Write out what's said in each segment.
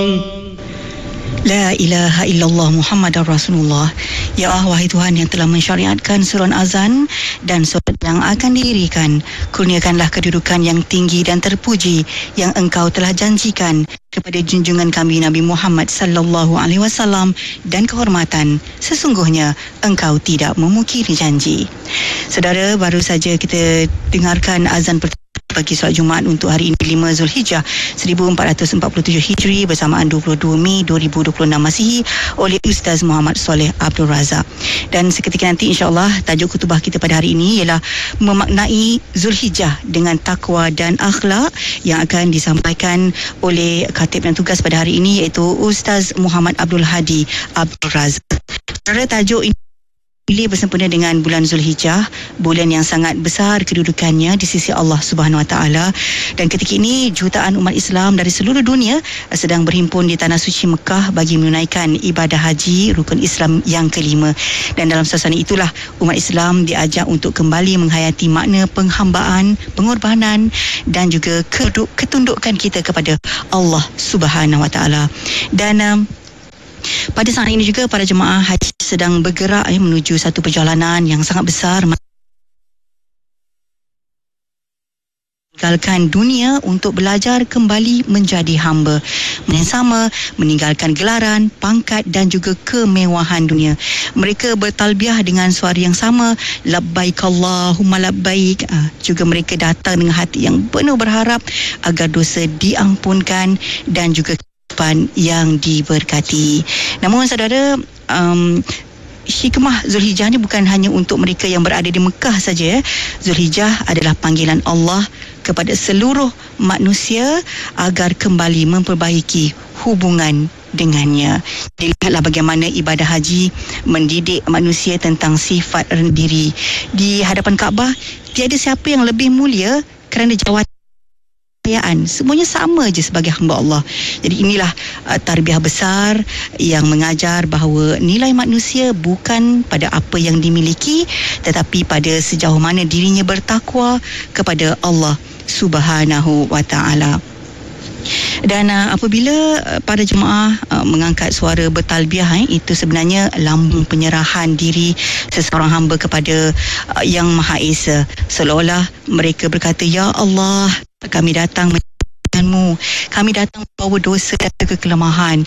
La ilaha illallah Muhammadar Rasulullah. Ya Allah, wahai Tuhan yang telah mensyariatkan suruhan azan dan solat yang akan didirikan, kurniakanlah kedudukan yang tinggi dan terpuji yang Engkau telah janjikan kepada junjungan kami Nabi Muhammad sallallahu alaihi wasallam dan kehormatan. Sesungguhnya Engkau tidak memungkiri janji. Saudara, baru saja kita dengarkan azan pertama bagi solat Jumaat untuk hari ini 5 Zulhijjah 1447 Hijri bersamaan 22 Mei 2026 Masihi oleh Ustaz Muhammad Soleh Abdul Razak. Dan seketika nanti insya-Allah tajuk khutbah kita pada hari ini ialah memaknai Zulhijjah dengan takwa dan akhlak yang akan disampaikan oleh khatib yang tugas pada hari ini iaitu Ustaz Muhammad Abdul Hadi Abdul Razak. Saudara, tajuk ini pilih bersempena dengan bulan Zulhijjah, bulan yang sangat besar kedudukannya di sisi Allah Subhanahu Wa Taala, dan ketika ini jutaan umat Islam dari seluruh dunia sedang berhimpun di tanah suci Mekah bagi menunaikan ibadah haji rukun Islam yang kelima. Dan dalam suasana itulah umat Islam diajak untuk kembali menghayati makna penghambaan, pengorbanan dan juga ketundukan kita kepada Allah Subhanahu Wa Taala. Dan pada saat ini juga para jemaah haji sedang bergerak menuju satu perjalanan yang sangat besar, meninggalkan dunia untuk belajar kembali menjadi hamba yang sama, meninggalkan gelaran, pangkat dan juga kemewahan dunia. Mereka bertalbiah dengan suara yang sama, labbaik Allahumma labbaik. Juga mereka datang dengan hati yang penuh berharap agar dosa diampunkan dan juga yang diberkati. Namun saudara, hikmah Zulhijjah ni bukan hanya untuk mereka yang berada di Mekah saja. Zulhijjah adalah panggilan Allah kepada seluruh manusia agar kembali memperbaiki hubungan dengannya. Lihatlah bagaimana ibadah haji mendidik manusia tentang sifat rendah diri. Di hadapan Kaabah, tiada siapa yang lebih mulia kerana jawatan. Semuanya sama je sebagai hamba Allah. Jadi inilah tarbiyah besar yang mengajar bahawa nilai manusia bukan pada apa yang dimiliki, tetapi pada sejauh mana dirinya bertakwa kepada Allah Subhanahu Wa Taala. Dan apabila para jemaah mengangkat suara bertalbiah, itu sebenarnya lambung penyerahan diri seseorang hamba kepada Yang Maha Esa. Seolah-olah mereka berkata, Ya Allah, kami datang menjadikanmu, kami datang membawa dosa dan kekelemahan,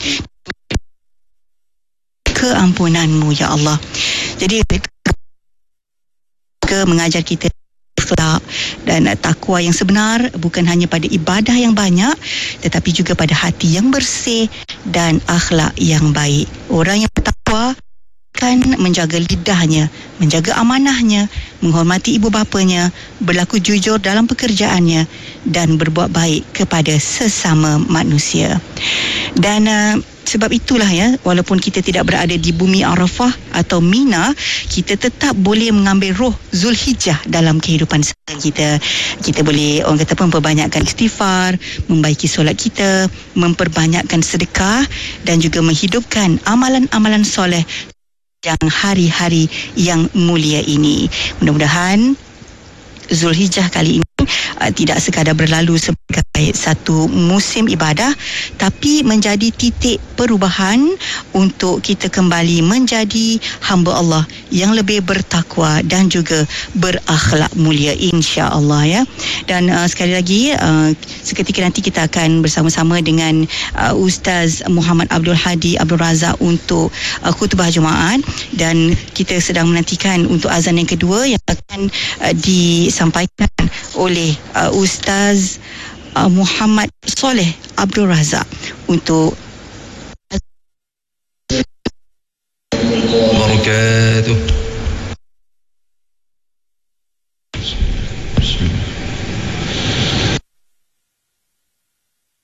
keampunanmu ya Allah. Jadi mereka mengajar kita akhlak dan takwa yang sebenar bukan hanya pada ibadah yang banyak, tetapi juga pada hati yang bersih dan akhlak yang baik. Orang yang bertakwa kan menjaga lidahnya, menjaga amanahnya, menghormati ibu bapanya, berlaku jujur dalam pekerjaannya dan berbuat baik kepada sesama manusia. Dan sebab itulah walaupun kita tidak berada di bumi Arafah atau Mina, kita tetap boleh mengambil roh Zulhijjah dalam kehidupan kita. Kita boleh, orang kata, memperbanyakkan istighfar, membaiki solat kita, memperbanyakkan sedekah dan juga menghidupkan amalan-amalan soleh yang hari-hari yang mulia ini. Mudah-mudahan Zulhijjah kali ini tidak sekadar berlalu sebagai satu musim ibadah, tapi menjadi titik perubahan untuk kita kembali menjadi hamba Allah yang lebih bertakwa dan juga berakhlak mulia, insya-Allah Dan sekali lagi, seketika nanti kita akan bersama-sama dengan Ustaz Muhammad Abdul Hadi Abdul Razak untuk khutbah Jumaat, dan kita sedang menantikan untuk azan yang kedua yang akan disampaikan oleh Ustaz Muhammad Soleh Abdul Razak untuk barakatuh.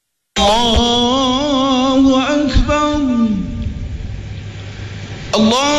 Allahu Akbar. Allah